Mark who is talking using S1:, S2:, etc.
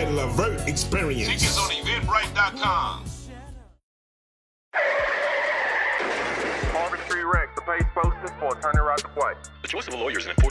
S1: Red Levert experience.
S2: Tickets on Eventbrite.com.
S3: Harvard Street Rex, the page posted for attorney right to play.
S4: The choice of a lawyer is an important